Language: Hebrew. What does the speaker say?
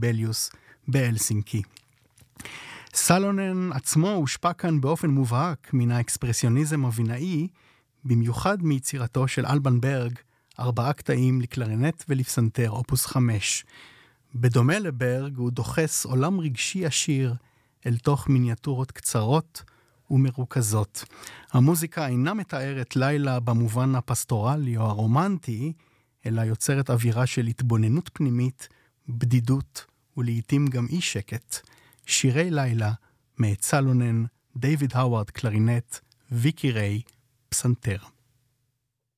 סיבליוס בהלסינקי. סלונן עצמו הושפע כאן באופן מובהק מן האקספרסיוניזם הבינאי, במיוחד מיצירתו של אלבן ברג, 4 קטעים לקלרינט ולפסנתר, אופוס 5. בדומה לברג הוא דוחס עולם רגשי עשיר אל תוך מיניאטורות קצרות ומרוכזות. המוזיקה אינה מתארת לילה במובן הפסטורלי או הרומנטי, אלא יוצרת אווירה של התבוננות פנימית, בדידות ולעיתים גם אי שקט. שירי לילה מאת סלונן, דיוויד האווארד קלרינט, ויקי ריי פסנתר.